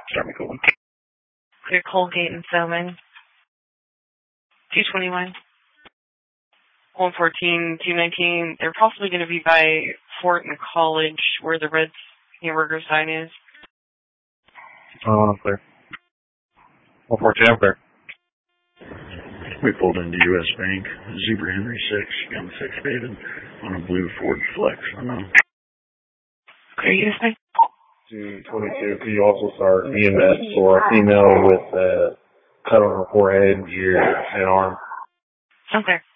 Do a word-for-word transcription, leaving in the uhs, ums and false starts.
Start me calling. Clear Colgate and Selman. two twenty-one. one fourteen, two nineteen. They're possibly going to be by Fort and College, where the Reds hamburger sign is. Oh, I'm clear. one fourteen, I'm clear. We pulled into U S Bank, Zebra Henry six, gun fixated on a blue Ford Flex. Unknown. Clear U S Bank. two twenty-two, could you also start E M S for a female with a cut on her forehead, ear, and arm? Okay.